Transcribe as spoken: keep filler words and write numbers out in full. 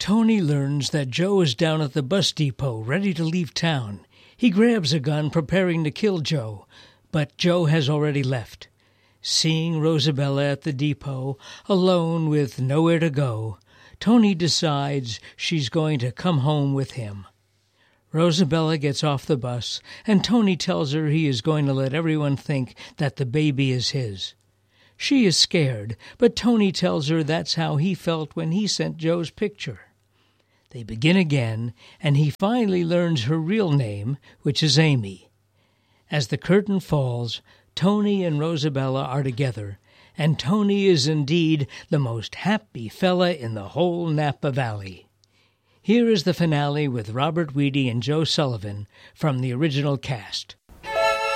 Tony learns that Joe is down at the bus depot, ready to leave town. He grabs a gun, preparing to kill Joe, but Joe has already left. Seeing Rosabella at the depot, alone with nowhere to go, Tony decides she's going to come home with him. Rosabella gets off the bus, and Tony tells her he is going to let everyone think that the baby is his. She is scared, but Tony tells her that's how he felt when he sent Joe's picture. They begin again, and he finally learns her real name, which is Amy. As the curtain falls, Tony and Rosabella are together, and Tony is indeed the most happy fella in the whole Napa Valley. Here is the finale with Robert Weedy and Joe Sullivan from the original cast.